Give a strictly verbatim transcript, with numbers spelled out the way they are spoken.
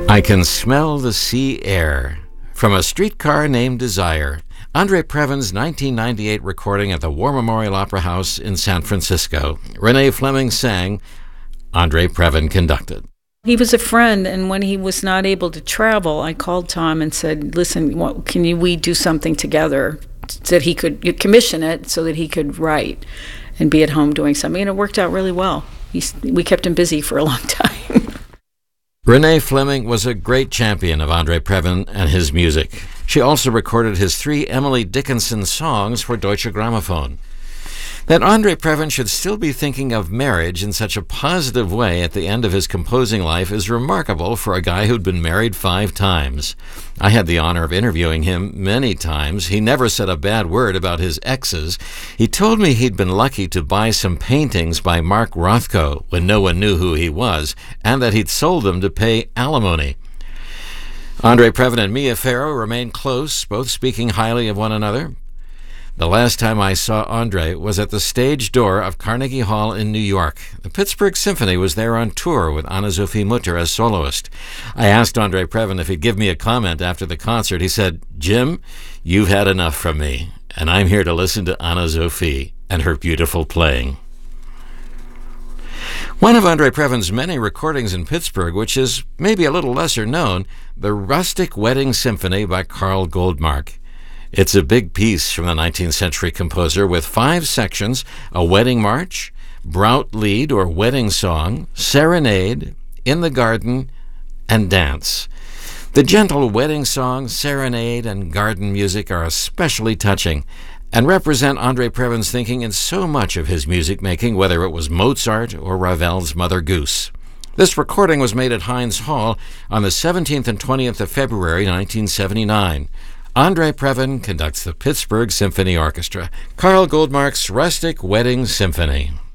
I can smell the sea air from A Streetcar Named Desire, Andre Previn's nineteen ninety-eight recording at the War Memorial Opera House in San Francisco. Renee Fleming sang, Andre Previn conducted. He was a friend, and when he was not able to travel, I called Tom and said, listen, what, can you, we do something together so that he could commission it so that he could write and be at home doing something. And it worked out really well. He's, we kept him busy for a long time. Renee Fleming was a great champion of Andre Previn and his music. She also recorded his three Emily Dickinson songs for Deutsche Grammophon. That Andre Previn should still be thinking of marriage in such a positive way at the end of his composing life is remarkable for a guy who'd been married five times. I had the honor of interviewing him many times. He never said a bad word about his exes. He told me he'd been lucky to buy some paintings by Mark Rothko when no one knew who he was, and that he'd sold them to pay alimony. Andre Previn and Mia Farrow remained close, both speaking highly of one another. The last time I saw Andre was at the stage door of Carnegie Hall in New York. The Pittsburgh Symphony was there on tour with Anna-Sophie Mutter as soloist. I asked Andre Previn if he'd give me a comment after the concert. He said, Jim, you've had enough from me, and I'm here to listen to Anna-Sophie and her beautiful playing. One of Andre Previn's many recordings in Pittsburgh, which is maybe a little lesser known, the Rustic Wedding Symphony by Carl Goldmark. It's a big piece from the nineteenth century composer with five sections: a wedding march, Braut Lied or wedding song, serenade, in the garden, and dance. The gentle wedding song, serenade, and garden music are especially touching and represent Andre Previn's thinking in so much of his music making, whether it was Mozart or Ravel's Mother Goose. This recording was made at Heinz Hall on the seventeenth and twentieth of February nineteen seventy-nine. Andre Previn conducts the Pittsburgh Symphony Orchestra. Carl Goldmark's Rustic Wedding Symphony.